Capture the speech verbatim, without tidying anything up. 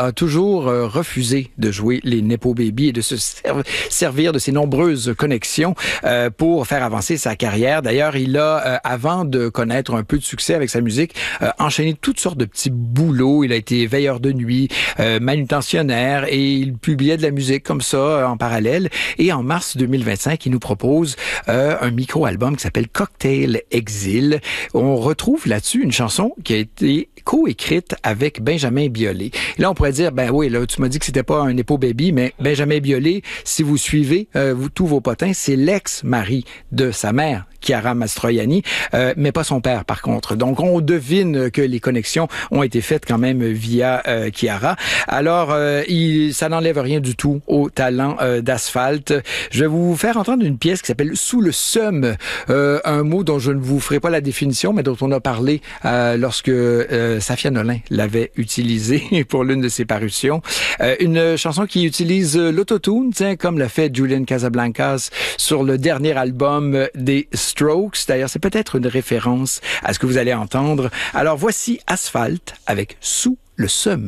a toujours euh, refusé de jouer les Nepo Babies et de se ser- servir de ses nombreuses connexions euh, pour faire avancer sa carrière. D'ailleurs, il a, euh, avant de connaître un peu de succès avec sa musique, euh, enchaîné toutes sortes de petits boulots. Il a été veilleur de nuit, euh, manutentionnaire, et il publiait de la musique comme ça euh, en parallèle. Et en mars deux mille vingt-cinq, il nous propose euh, un micro-album qui s'appelle Cocktail Exil. On retrouve là-dessus une chanson qui a été co-écrite avec Benjamin Biolay. Et là, on pourrait dire, ben oui, là, tu m'as dit que c'était pas un Nepo Baby, mais Benjamin Biolay, si vous suivez euh, vous, tous vos potins, c'est l'ex-mari de sa mère, Chiara Mastroianni, euh, mais pas son père, par contre. Donc, on devine que les connexions ont été faites quand même via euh, Chiara. Alors, euh, il, ça n'enlève rien du tout au talent euh, d'Asphalt. Je vais vous faire entendre une pièce qui s'appelle « Sous le seum », euh, un mot dont je ne vous ferai pas la définition, mais dont on a parlé euh, lorsque euh, Safia Nolin l'avait utilisé pour l'une de ses parutions. Euh, une chanson qui utilise l'autotune, tiens, comme l'a fait Julian Casablancas sur le dernier album des Strokes. D'ailleurs, c'est peut-être une référence à ce que vous allez entendre. Alors, voici Asphalt avec « Sous le seum ».